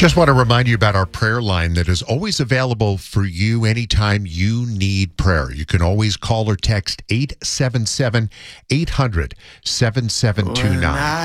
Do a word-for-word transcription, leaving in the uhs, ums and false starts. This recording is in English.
Just want to remind you about our prayer line that is always available for you anytime you need prayer. You can always call or text eight seven seven, eight hundred, seven seven two nine.